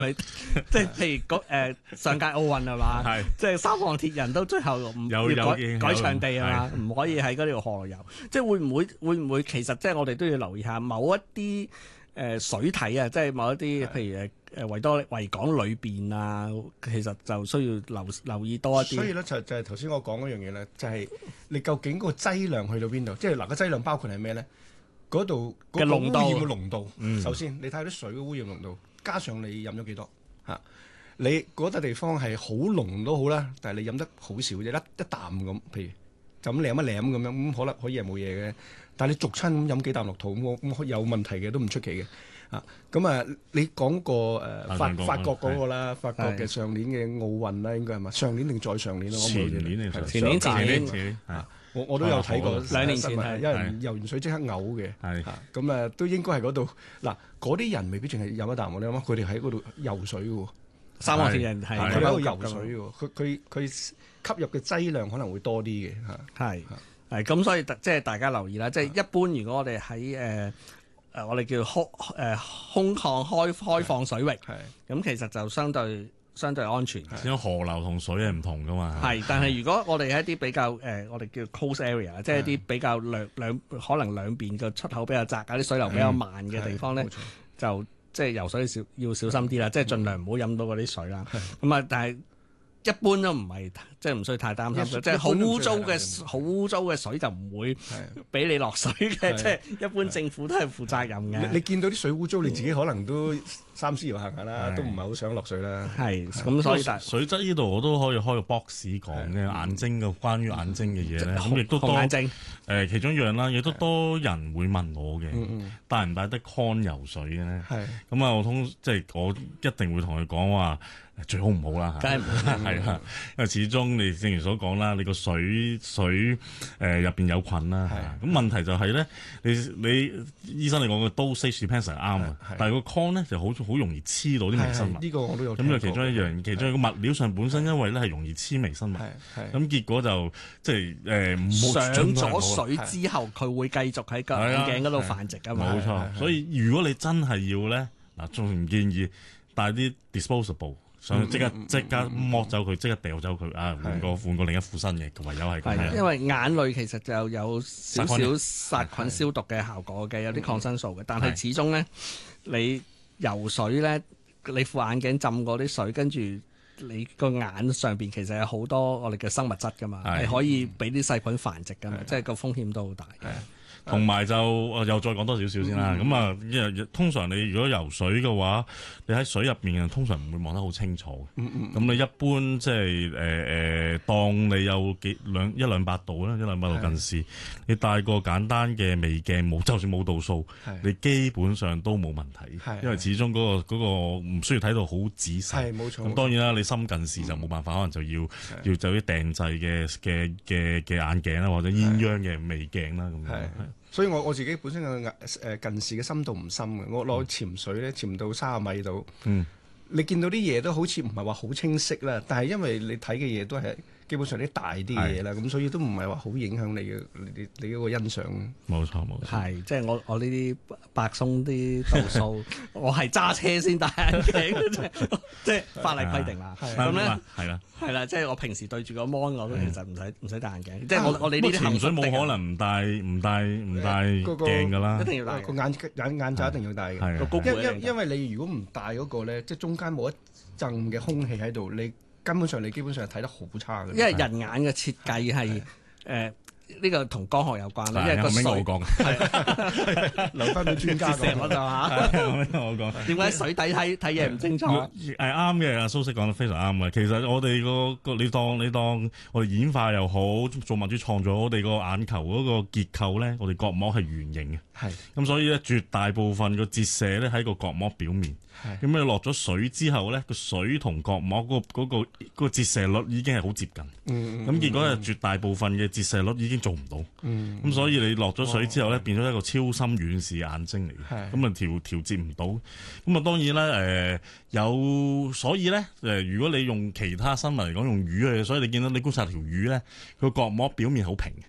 即係譬如上屆奧運係嘛， 係即係三項鐵人都最後唔要改場地係嘛，唔可以喺嗰條河度游。即係會唔會其實即係我哋都要留意下某一啲水體啊，即係某一啲譬如維港裏邊啊，其實就需要留意多一啲。 所以咧就係頭先我講嗰樣嘢咧，就係你究竟個劑量去到邊度？即係嗱個劑量包括係咩咧？嗰度嘅濃度， 污染嘅濃度。首先你睇下啲水嘅污染濃度，加上你飲咗幾多嚇？你嗰笪地方係好濃都好啦，但係你飲得好少啫，一啖咁，譬如就咁舐一舐咁樣，咁可能可以係冇嘢嘅。但係你逐親咁飲幾啖落肚，咁有問題嘅都唔出奇嘅。咁你講過法國嗰個啦，法國嘅上年嘅奧運啦，應該係嘛？上年定再上年啊？ 前年定前年我都有睇過 2年前係， 有人游完水即刻嘔嘅。咁都應該係嗰度。嗱，嗰啲人未必淨係飲一啖喎，你諗下，佢哋喺嗰度游水嘅喎。 三項鐵人係佢喺度游水喎，佢吸入嘅劑量可能會多啲嘅嚇。 係咁，所以即係大家留意啦。即係一般，如果我哋喺我哋叫空曠開放水域，咁其實就相對安全。 因為河流同水係唔同噶嘛。 係，但係如果我哋喺一啲比較我哋叫 coast area， 即係一啲比較可能兩邊嘅出口比較窄啊，啲水流比較慢嘅地方咧，就即係游水要小心啲啦，即係盡量唔好飲到嗰啲水啦。咁啊，但係一般都唔係，即係唔需要太擔心。即係好污糟嘅水就唔會俾你落水嘅。即係一般政府都係負責任嘅。 你見到啲水污糟，你自己可能都三思而行下啦，都唔係好想落水啦。 係咁，所以水質呢度我都可以開個 box 講嘅眼睛嘅關於眼睛嘅嘢咧，咁亦都多眼睛其中一樣啦，亦都多人會問我嘅，帶唔帶得 con 游水嘅咧？咁啊，即係我一定會同佢講話。最好唔好啦， 梗係唔好係啦，因為始終你正如所講啦，你個水入邊有菌啦，咁問題就係咧，你醫生你講嘅 dosage depends 係啱啊，但係個 con 咧就好容易黐到啲微生物， 呢個我都有聽過。 咁就其中一樣，其中一個物料上本身因為咧係容易黐微生物，咁結果就即係唔好上咗水之後，佢會繼續喺個眼鏡嗰度繁殖㗎嘛。 冇錯，所以如果你真係要咧，嗱，仲唔建議帶啲 disposable。想即刻剝走佢，即刻掉走佢啊！換個另一副新嘅，唯有係咁樣。 因為眼淚其實就有少少殺菌消毒嘅效果嘅，有啲抗生素嘅。但係始終咧，你游水咧，你副眼鏡浸過啲水，跟住你個眼上邊其實有好多我哋嘅生物質噶嘛，係可以俾啲細菌繁殖噶嘛，即係個風險都好大。 同埋就又再講多少少先啦，咁啊，因為通常你如果游水嘅話，你喺水入面通常唔會望得好清楚嘅。咁你一般即係當你有一兩百度啦，一兩百度近視，你戴個簡單嘅微鏡就算冇度數，你基本上都冇問題。因為始終嗰個唔需要睇到好仔細。 冇錯。 咁當然啦，你深近視就冇辦法，可能就要就啲訂製嘅眼鏡啦，或者鴛鴦嘅微鏡啦咁。 所以我自己本身嘅近視嘅深度唔深嘅，我落去潛水咧，潛到30米度，你見到啲嘢都好似唔係話好清晰啦，但係因為你睇嘅嘢都係基本上啲大啲嘅嘢啦，咁所以都唔係話好影響你嗰個欣賞。 冇錯。 係，即係我呢啲白鬆啲度數，我係揸車先戴眼鏡，即係法例規定啦。咁咧係啦，即係我平時對住個 mon 我都其實唔使戴眼鏡。即係我哋呢啲潛水冇可能唔戴鏡㗎啦， 一定要戴個眼罩一定要戴嘅。因為你如果唔戴嗰個咧，即係中間冇一陣嘅空氣喺度，你根本上睇得好差嘅。因為人眼嘅設計係呢個同光學有關啦，因為個水我講， 留翻俾專家講。 我就我講點解水底睇嘢唔清楚？ 係啱嘅，阿蘇軾講得非常啱嘅。其實我哋你當我哋演化又好，做民主創造，我哋個眼球嗰個結構咧，我哋角膜係圓形嘅。咁所以咧，絕大部分個折射咧喺個角膜表面。咁你落咗水之後咧，個水同角膜嗰個折射率已經係好接近。咁結果係絕大部分嘅折射率已經做唔到。咁所以你落咗水之後咧，變咗一個超深遠視眼睛嚟嘅。咁啊調節唔到。咁啊當然啦，所以咧如果你用其他生物嚟講，用魚嘅，所以你見到你觀察條魚咧，佢角膜表面好平嘅。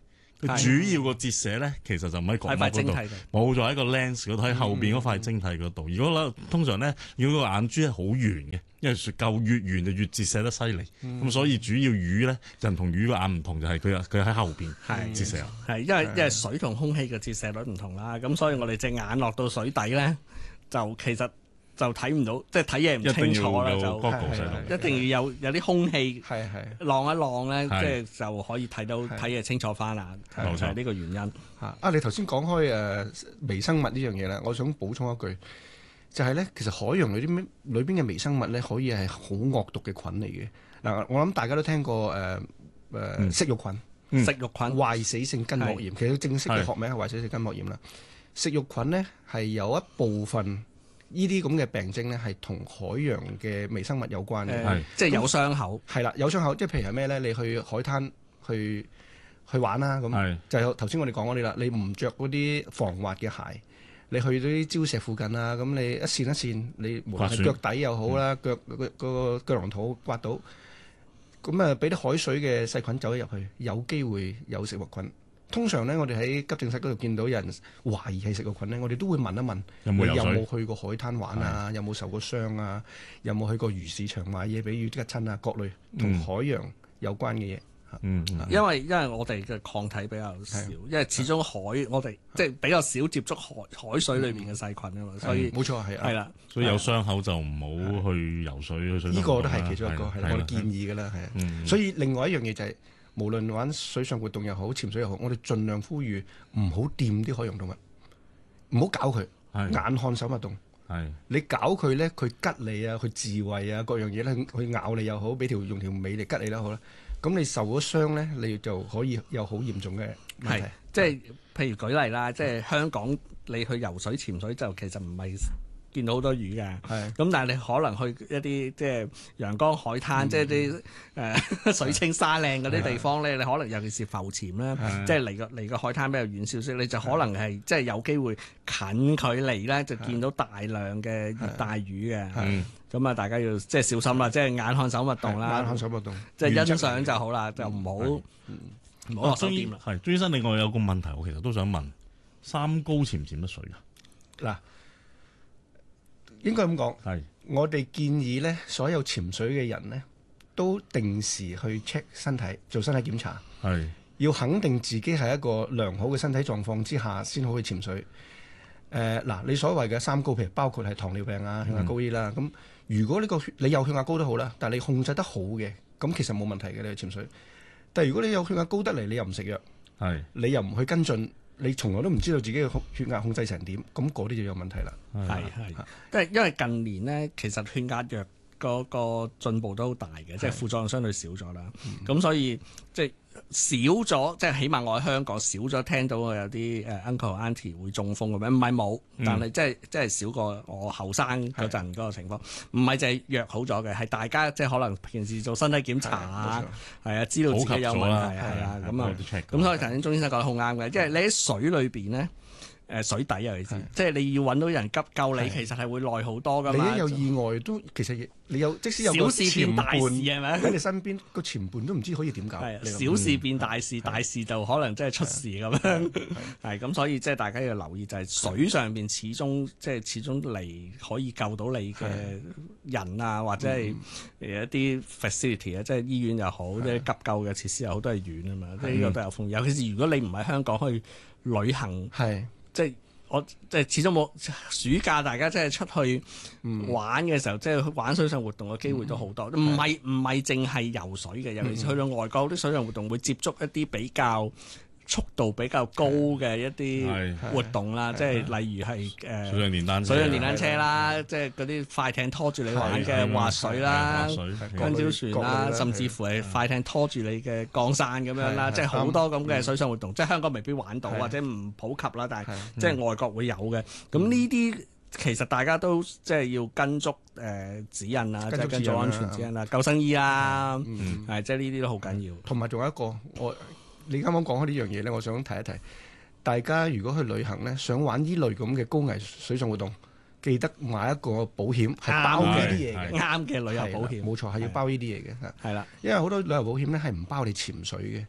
佢主要個折射咧，其實就唔喺角膜嗰度，冇咗喺個 lens 嗰度，喺後邊嗰塊晶體嗰度。如果咧通常咧，如果個眼珠係好圓嘅，因為夠越圓就越折射得犀利。咁所以主要魚咧，人同魚個眼唔同，就係佢喺後邊折射。 係因為水同空氣嘅折射率唔同啦，咁所以我哋隻眼落到水底咧，就其實就睇唔到，即係睇嘢唔清楚啦，就一定要有啲空氣浪一浪咧，即係就可以睇嘢清楚翻啦。就係呢個原因。 你頭先講開微生物呢樣嘢啦，我想補充一句，就係咧，其實海洋裏邊嘅微生物咧，可以係好惡毒嘅菌嚟嘅。嗱，我諗大家都聽過食肉菌，壞死性筋膜炎，其實正式嘅學名係壞死性筋膜炎啦。食肉菌咧係有一部分。呢啲咁嘅病徵咧，係同海洋嘅微生物有關嘅， 即係有傷口。係啦，有傷口，即係譬如係咩咧？你去海灘去玩啦，咁就係頭先我哋講嗰啲啦。你唔着嗰啲防滑嘅鞋，你去到啲礁石附近啊，咁你一跣一跣，你無論係腳底又好啦，腳個腳榔頭刮到，咁啊俾啲海水嘅細菌走咗入去，有機會有食物菌。通常咧，我哋喺急症室嗰度見到有人懷疑係食肉菌咧，我哋都會問一問，你有冇去過海灘玩啊？有冇受過傷啊？有冇去過魚市場買嘢俾魚吉親啊？各類同海洋有關嘅嘢。 因為我哋嘅抗體比較少，因為始終我哋即係比較少接觸海水裏邊嘅細菌啊嘛，所以冇錯係啦。 所以有傷口就唔好去游水去水。呢個都係其中一個係我哋建議㗎啦，係。所以另外一樣嘢就係。無論玩水上活動又好，潛水又好，我哋盡量呼籲唔好掂啲海洋動物，唔好搞佢，眼看手勿動。你搞佢咧，佢吉你啊，佢自衛啊，各樣嘢咧，佢咬你又好，用條尾嚟吉你都好啦。咁你受咗傷咧，你就可以有好嚴重嘅問題。 即係譬如舉例啦，即係香港你去游水潛水就其實唔係見到好多魚嘅，咁但係你可能去一啲即係陽光海灘，即係啲水清沙靚嗰啲地方咧，你可能尤其是浮潛咧，即係離個海灘比較遠少少，你就可能係即係有機會近距離咧就見到大量嘅熱帶魚嘅，咁啊大家要即係小心啦，即係眼看手勿動啦， 眼看手勿動， 即係欣賞就好啦，就唔好落手掂啦。 係朱醫生，另外有個問題，我其實都想問，三高潛唔潛得水㗎？ 嗱。應該咁講，我哋建議咧，所有潛水嘅人咧，都定時去 check 身體，做身體檢查，要肯定自己係一個良好嘅身體狀況之下，先好去潛水。你所謂嘅三高，譬如包括係糖尿病啊、血壓高啲啦。咁如果你有血壓高都好啦，但係你控制得好嘅，咁其實冇問題嘅，你去潛水。但係如果你有血壓高得嚟，你又唔食藥，你又唔去跟進。你從來都唔知道自己嘅血壓控制成點，咁嗰啲就有問題啦。 係，因為近年咧，其實血壓藥嗰個進步都好大嘅，即係副作用相對少咗啦。咁所以即係少咗，即係起碼我喺香港少咗聽到我有啲uncle auntie 會中風咁樣，唔係冇，但係即係少過我後生嗰陣嗰個情況。唔係就係藥好咗嘅，係大家即係可能平時做身體檢查啊，知道自己有問題咁啊。咁所以頭先鐘醫生講得好啱嘅，即係你喺水裏邊咧。水底啊，你知，即係你要揾到人急救你，其實係會耐好多噶嘛。 你一有意外都，其實你有即使有個前伴喺你身邊，個前伴都唔知可以點搞。 小事變大事，大事就可能即係出事咁樣。係咁，所以即係大家要留意，就係水上邊始終嚟可以救到你嘅人啊，或者係一啲 facility 啊，即係醫院又好，即係急救嘅設施又好，都係遠啊嘛。呢個都有風險。尤其是如果你唔喺香港去旅行，即係始終冇暑假，大家即係出去玩嘅時候，即係玩水上活動嘅機會都好多。唔係淨係游水嘅，尤其是去到外國啲水上活動會接觸一啲比較速度比較高嘅一啲活動啦，即係例如係水上電單車啦，即係嗰啲快艇拖住你玩嘅滑水啦、香蕉船啦，甚至乎係快艇拖住你嘅降傘咁樣啦，即係好多咁嘅水上活動，即係香港未必玩到或者唔普及啦，但係即係外國會有嘅。咁呢啲其實大家都即係要跟足指引啊，即係跟足安全指引啦、救生衣啦，係即係呢啲都好緊要。同埋仲有一個你啱啱講開呢樣嘢咧，我想提一提，大家如果去旅行咧，想玩呢類咁嘅高危水上活動，記得買一個保險，係包呢啲嘢嘅，啱嘅旅遊保險，冇錯，係要包呢啲嘢嘅，係啦，因為好多旅遊保險咧係唔包你潛水嘅，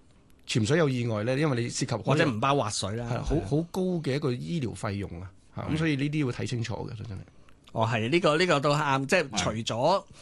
潛水有意外咧，因為你涉及或者唔包滑水啦， 係好高嘅一個醫療費用啊，咁所以呢啲要睇清楚嘅，真係。 哦，係呢個都啱，即係除咗